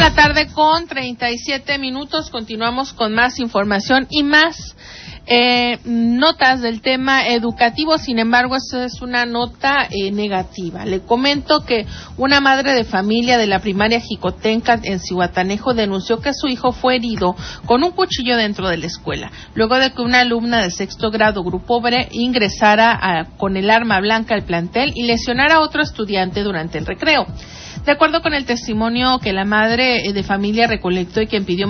la tarde con 37 minutos. Continuamos con más información y más notas del tema educativo. Sin embargo, esta es una nota negativa. Le comento que una madre de familia de la primaria Jicotenca en Zihuatanejo denunció que su hijo fue herido con un cuchillo dentro de la escuela, luego de que una alumna de sexto grado, grupo B, ingresara con el arma blanca al plantel y lesionara a otro estudiante durante el recreo. De acuerdo con el testimonio que la madre de familia recolectó y quien pidió